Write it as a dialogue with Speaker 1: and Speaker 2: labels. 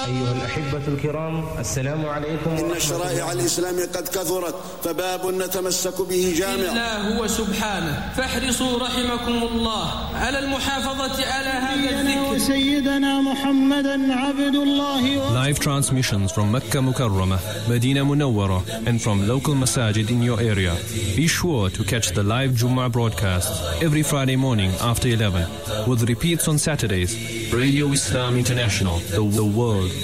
Speaker 1: أيها الأحبة الكرام، السلام عليكم.
Speaker 2: إن شرائع الإسلام قد كثرت، فباب نتمسك به جامع
Speaker 3: الله هو سبحانه، فاحرصوا رحمكم الله على المحافظة على هذا الذكر.
Speaker 4: سيدنا محمدا عبد الله.
Speaker 5: Live transmissions from Mecca Mukarramah, Medina Munawwara, and from local masajid in your area. Be sure to catch the live Jummah broadcast every Friday morning after 11, with repeats on Saturdays. Radio Islam International, the world